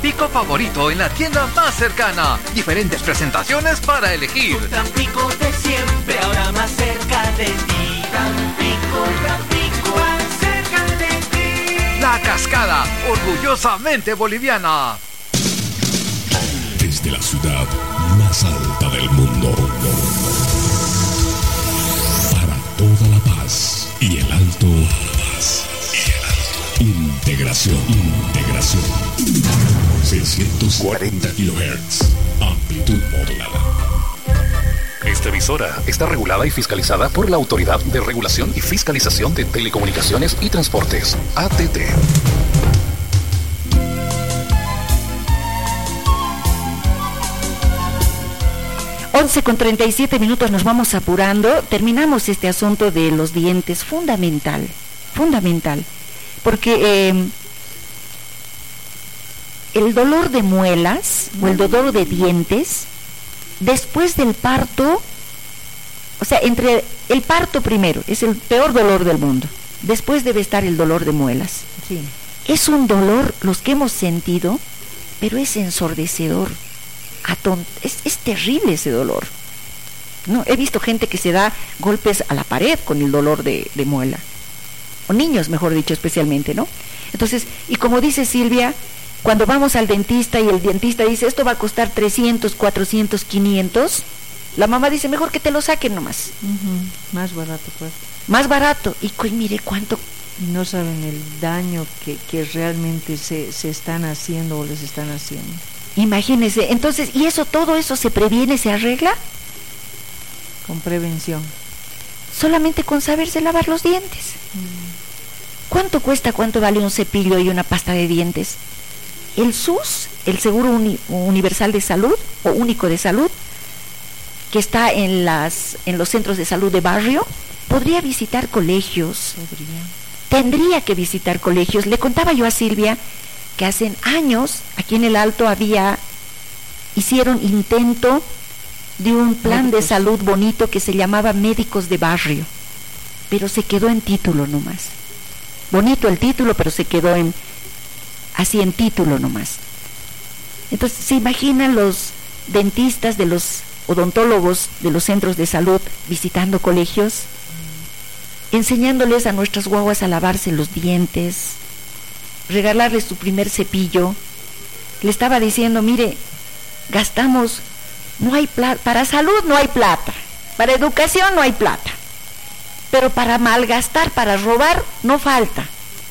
Tampico favorito en la tienda más cercana. Diferentes presentaciones para elegir. Tu Tampico de siempre, ahora más cerca de ti. Tampico, más cerca de ti. La Cascada, orgullosamente boliviana. Desde la ciudad más alta del mundo, para toda La Paz y el Alto, integración. 640 kHz, amplitud modulada. Esta emisora está regulada y fiscalizada por la Autoridad de Regulación y Fiscalización de Telecomunicaciones y Transportes, ATT. 11:37 nos vamos apurando. Terminamos este asunto de los dientes, fundamental, porque el dolor de muelas o el dolor de dientes después del parto, o sea, entre el parto primero es el peor dolor del mundo, después debe estar el dolor de muelas. Sí. Es un dolor, los que hemos sentido, pero es ensordecedor. Es terrible ese dolor. No, he visto gente que se da golpes a la pared con el dolor de muela, o niños, mejor dicho, especialmente, ¿no? Entonces, y como dice Silvia, cuando vamos al dentista y el dentista dice esto va a costar 300, 400, 500, la mamá dice mejor que te lo saquen nomás. Más barato, pues. Más barato. Y mire cuánto. Y no saben el daño que realmente se están haciendo o les están haciendo. Imagínense, entonces, ¿y todo eso se previene, se arregla? Con prevención. Solamente con saberse lavar los dientes. ¿Cuánto vale un cepillo y una pasta de dientes? El SUS, el Seguro Universal de Salud, o Único de Salud, que está en los centros de salud de barrio, podría visitar colegios. Tendría que visitar colegios. Le contaba yo a Silvia que hace años aquí en el Alto hicieron intento de un plan de salud bonito que se llamaba Médicos de Barrio, pero se quedó en título nomás. Bonito el título, pero se quedó en título nomás. Entonces, ¿se imaginan los dentistas, de los odontólogos de los centros de salud visitando colegios, enseñándoles a nuestras guaguas a lavarse los dientes, regalarles su primer cepillo? Le estaba diciendo, mire, gastamos, no hay plata, para salud no hay plata, para educación no hay plata, pero para malgastar, para robar, no falta.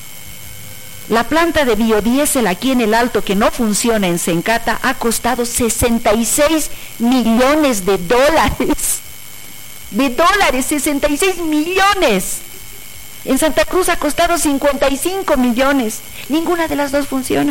La planta de biodiesel aquí en el Alto, que no funciona en Sencata, ha costado 66 millones de dólares. 66 millones. En Santa Cruz ha costado 55 millones. Ninguna de las dos funciona.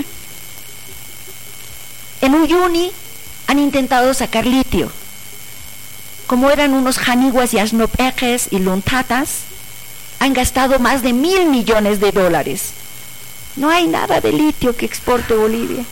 En Uyuni han intentado sacar litio. Como eran unos janiguas y asnopejes y luntatas, han gastado más de 1,000 millones de dólares. No hay nada de litio que exporte Bolivia.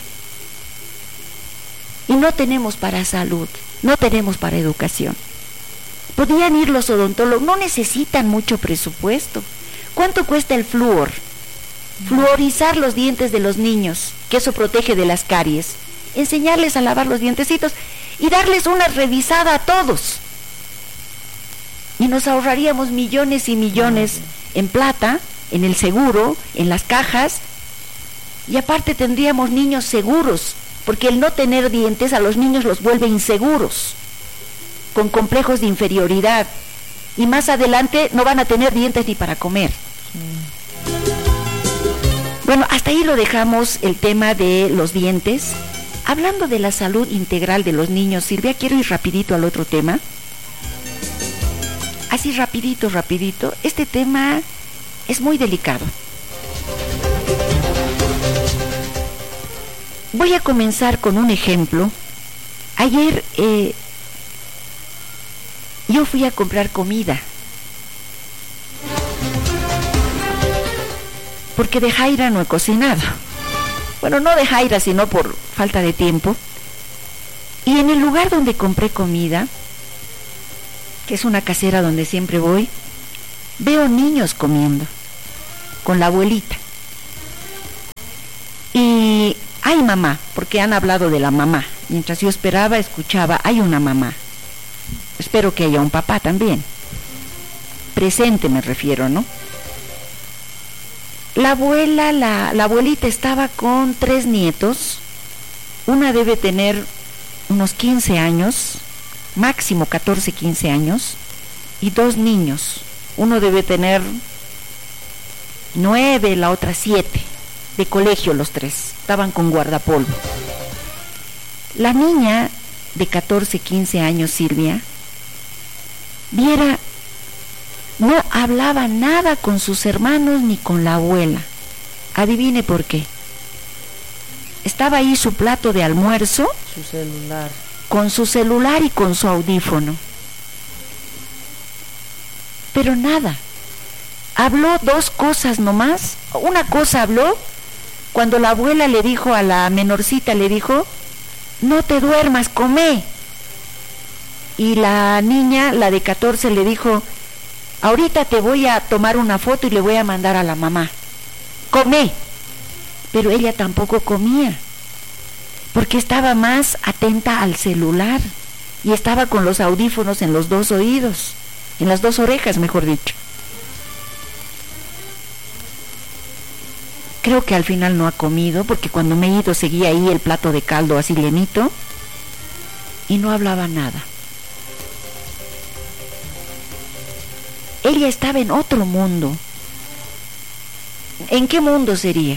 Y no tenemos para salud, no tenemos para educación. Podían ir los odontólogos, no necesitan mucho presupuesto. ¿Cuánto cuesta el flúor? Fluorizar los dientes de los niños, que eso protege de las caries. Enseñarles a lavar los dientecitos y darles una revisada a todos. Y nos ahorraríamos millones y millones en plata, en el seguro, en las cajas. Y aparte tendríamos niños seguros, porque el no tener dientes a los niños los vuelve inseguros, con complejos de inferioridad, y más adelante no van a tener dientes ni para comer. Bueno, hasta ahí lo dejamos, el tema de los dientes. Hablando de la salud integral de los niños, Silvia, quiero ir rapidito al otro tema. Así rapidito, este tema es muy delicado. Voy a comenzar con un ejemplo. Ayer yo fui a comprar comida, porque de Jaira no he cocinado. Bueno, no de Jaira, sino por falta de tiempo. Y en el lugar donde compré comida, que es una casera donde siempre voy, veo niños comiendo con la abuelita. Y hay hay mamá, porque han hablado de la mamá. Mientras yo esperaba, escuchaba, hay una mamá. Espero que haya un papá también. Presente me refiero, ¿no? La abuela, la abuelita estaba con 3 nietos. Una debe tener unos 15 años, máximo 14, 15 años, y 2 niños. Uno debe tener 9, la otra 7, de colegio los 3, estaban con guardapolvo. La niña de 14, 15 años, Silvia, viera, no hablaba nada con sus hermanos ni con la abuela. Adivine por qué. Estaba ahí su plato de almuerzo, Su celular. con su celular y con su audífono. Pero nada. Habló 2 cosas nomás. Una cosa habló cuando la abuela le dijo a la menorcita, le dijo, no te duermas, come. Y la niña, la de 14, le dijo, ahorita te voy a tomar una foto y le voy a mandar a la mamá. Come. Pero ella tampoco comía, porque estaba más atenta al celular y estaba con los audífonos en los 2 oídos, en las 2 orejas, mejor dicho. Creo que al final no ha comido, porque cuando me he ido seguía ahí el plato de caldo así llenito y no hablaba nada. Ella estaba en otro mundo. ¿En qué mundo sería?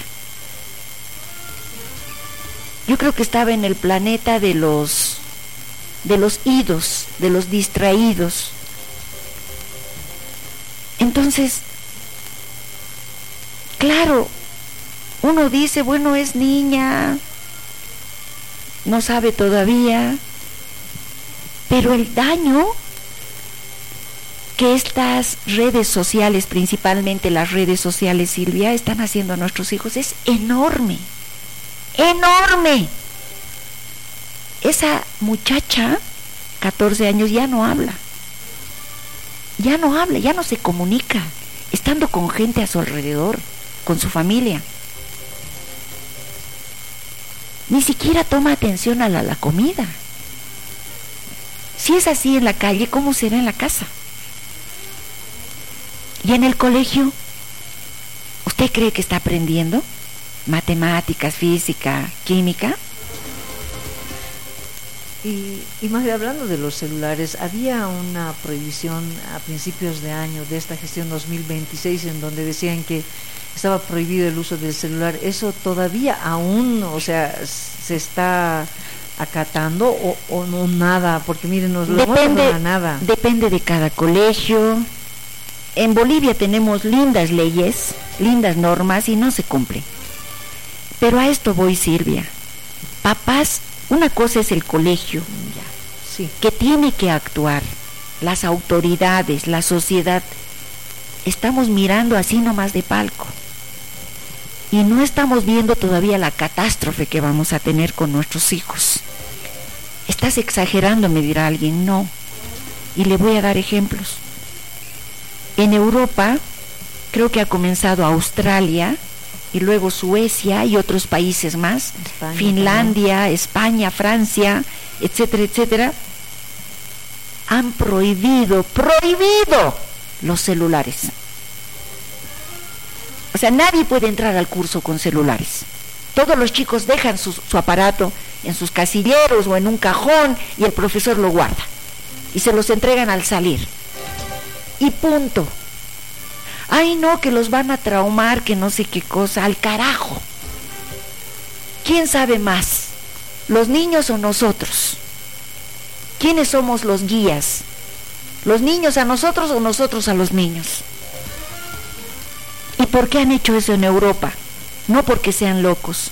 Yo creo que estaba en el planeta de los idos, de los distraídos. Entonces, claro, uno dice, bueno, es niña, no sabe todavía, pero el daño que estas redes sociales, principalmente las redes sociales, Silvia, están haciendo a nuestros hijos es enorme. ¡Enorme! Esa muchacha, 14 años, ya no habla, ya no se comunica, estando con gente a su alrededor, con su familia. Ni siquiera toma atención a la comida. Si es así en la calle, ¿cómo será en la casa? ¿Y en el colegio? ¿Usted cree que está aprendiendo matemáticas, física, química? Y más bien, hablando de los celulares, había una prohibición a principios de año de esta gestión 2026 en donde decían que estaba prohibido el uso del celular. ¿Eso todavía aún, o sea, se está acatando o no nada? Porque miren, nos lo a nada. Depende de cada colegio. En Bolivia tenemos lindas leyes, lindas normas y no se cumple. Pero a esto voy, Silvia. Papás, una cosa es el colegio, sí, que tiene que actuar, las autoridades, la sociedad. Estamos mirando así nomás de palco y no estamos viendo todavía la catástrofe que vamos a tener con nuestros hijos. Estás exagerando, me dirá alguien. No, y le voy a dar ejemplos. En Europa, creo que ha comenzado Australia y luego Suecia y otros países más, España, Finlandia, también. España, Francia, etcétera, etcétera, han prohibido los celulares. O sea, nadie puede entrar al curso con celulares. Todos los chicos dejan su aparato en sus casilleros o en un cajón y el profesor lo guarda y se los entregan al salir. Y punto. Ay, no, que los van a traumar, que no sé qué cosa, al carajo. ¿Quién sabe más? ¿Los niños o nosotros? ¿Quiénes somos los guías? ¿Los niños a nosotros o nosotros a los niños? ¿Y por qué han hecho eso en Europa? No porque sean locos.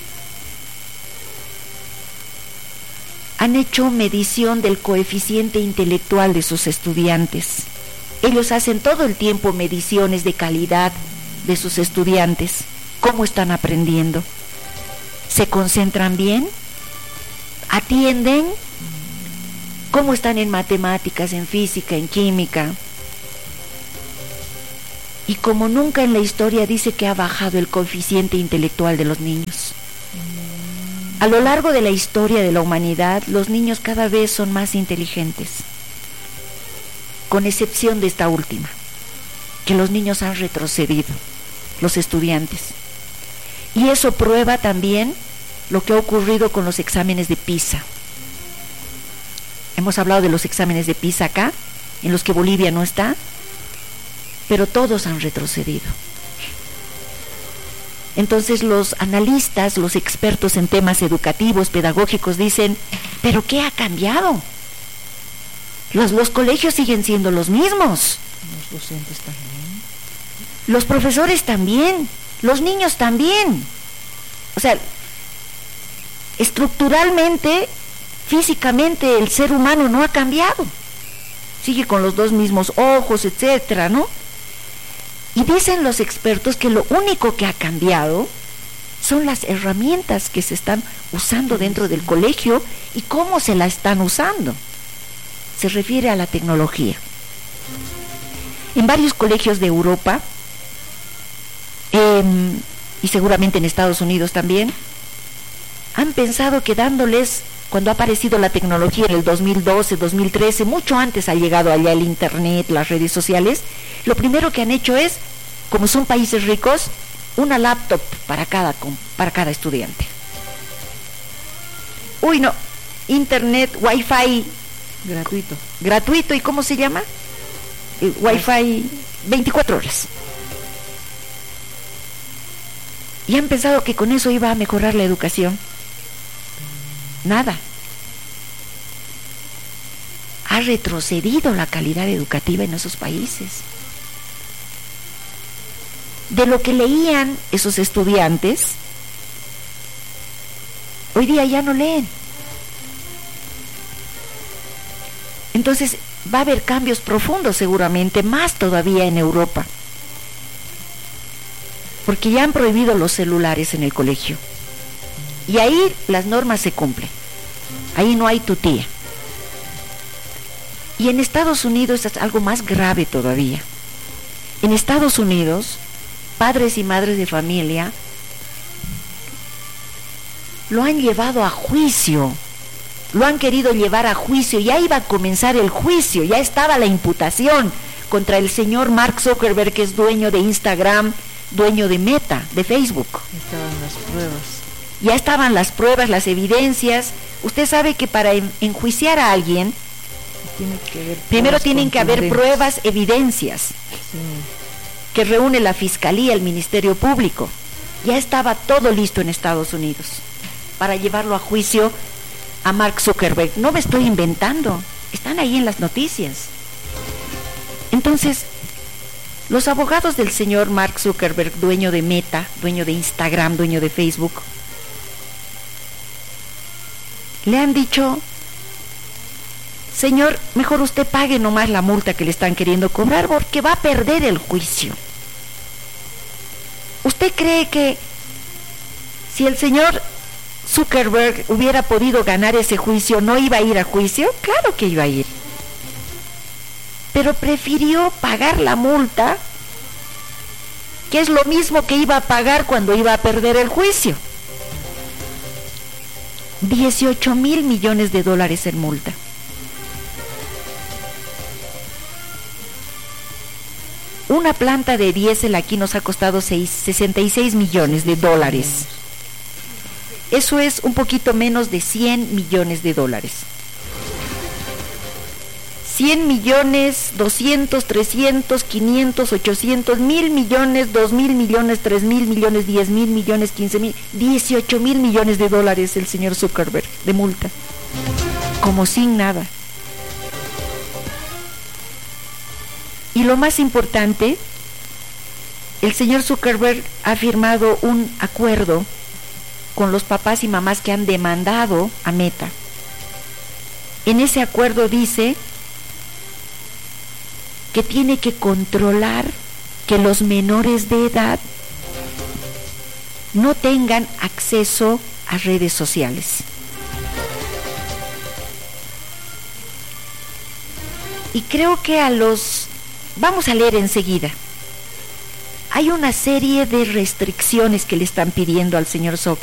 Han hecho medición del coeficiente intelectual de sus estudiantes. Ellos hacen todo el tiempo mediciones de calidad de sus estudiantes. ¿Cómo están aprendiendo? ¿Se concentran bien? ¿Atienden? ¿Cómo están en matemáticas, en física, en química? Y como nunca en la historia dice que ha bajado el coeficiente intelectual de los niños. A lo largo de la historia de la humanidad, los niños cada vez son más inteligentes, con excepción de esta última, que los niños han retrocedido, los estudiantes. Y eso prueba también lo que ha ocurrido con los exámenes de PISA. Hemos hablado de los exámenes de PISA acá, en los que Bolivia no está, pero todos han retrocedido. Entonces los analistas, los expertos en temas educativos, pedagógicos, dicen, ¿pero qué ha cambiado? Los colegios siguen siendo los mismos. Los docentes también. Los profesores también. Los niños también. O sea, estructuralmente, físicamente, el ser humano no ha cambiado. Sigue con los dos mismos ojos, etcétera, ¿no? Y dicen los expertos que lo único que ha cambiado son las herramientas que se están usando dentro del colegio y cómo se la están usando. Se refiere a la tecnología. En varios colegios de Europa, y seguramente en Estados Unidos también, han pensado que dándoles, cuando ha aparecido la tecnología en el 2012, 2013, mucho antes ha llegado allá el internet, las redes sociales, lo primero que han hecho es, como son países ricos, una laptop para cada estudiante. Uy, no, internet, wifi gratuito, ¿y cómo se llama? Wifi 24 horas. Y han pensado que con eso iba a mejorar la educación. Nada. Ha retrocedido la calidad educativa en esos países. De lo que leían esos estudiantes, hoy día ya no leen. Entonces va a haber cambios profundos seguramente, más todavía en Europa, porque ya han prohibido los celulares en el colegio. Y ahí las normas se cumplen. Ahí no hay tutía. Y en Estados Unidos es algo más grave todavía. En Estados Unidos, padres y madres de familia lo han llevado a juicio. Lo han querido llevar a juicio. Ya iba a comenzar el juicio. Ya estaba la imputación contra el señor Mark Zuckerberg, que es dueño de Instagram, dueño de Meta, de Facebook. Estaban las pruebas. Ya estaban las pruebas, las evidencias. Usted sabe que para enjuiciar a alguien, primero tienen que haber pruebas, evidencias, sí, que reúne la Fiscalía, el Ministerio Público. Ya estaba todo listo en Estados Unidos para llevarlo a juicio a Mark Zuckerberg. No me estoy inventando, están ahí en las noticias. Entonces, los abogados del señor Mark Zuckerberg, dueño de Meta, dueño de Instagram, dueño de Facebook, le han dicho: señor, mejor usted pague nomás la multa que le están queriendo cobrar, porque va a perder el juicio. ¿Usted cree que si el señor Zuckerberg hubiera podido ganar ese juicio, no iba a ir a juicio? Claro que iba a ir. Pero prefirió pagar la multa, que es lo mismo que iba a pagar cuando iba a perder el juicio. 18,000 millones de dólares en multa. Una planta de diésel aquí nos ha costado 66 millones de dólares. Eso es un poquito menos de 100 millones de dólares. 100 millones, 200, 300, 500, 800, 1,000 millones, 2,000 millones, 3,000 millones, 10,000 millones, 15,000, 18,000 millones de dólares el señor Zuckerberg de multa, como sin nada. Y lo más importante, el señor Zuckerberg ha firmado un acuerdo con los papás y mamás que han demandado a Meta. En ese acuerdo dice que tiene que controlar que los menores de edad no tengan acceso a redes sociales. Y creo que vamos a leer enseguida. Hay una serie de restricciones que le están pidiendo al señor